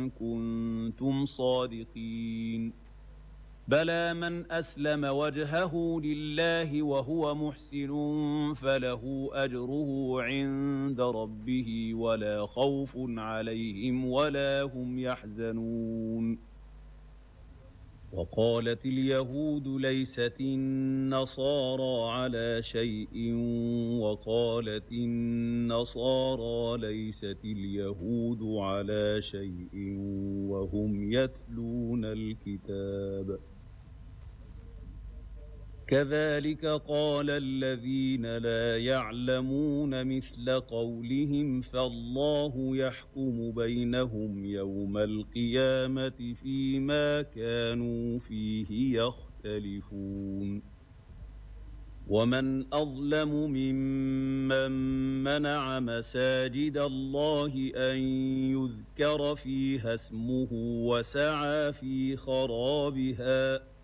كنتم صادقين بلى من أسلم وجهه لله وهو محسن فله أجره عند ربه ولا خوف عليهم ولا هم يحزنون وقالت اليهود ليست النصارى على شيء وقالت النصارى ليست اليهود على شيء وهم يتلون الكتاب كذلك قال الذين لا يعلمون مثل قولهم فالله يحكم بينهم يوم القيامة فيما كانوا فيه يختلفون ومن أظلم ممن منع مساجد الله أن يذكر فيها اسمه وسعى في خرابها